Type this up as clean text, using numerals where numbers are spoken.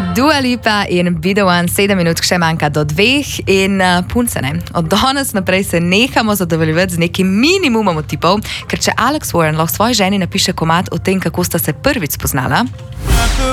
Dua Lipa in Be The One, 7 minut še manjka do 2 in punce ne. Od danes naprej se nehamo zadovoljevati z nekim minimumom tipov, ker če Alex Warren lahko svoji ženi napiše komad o tem, kako sta se prvič spoznala,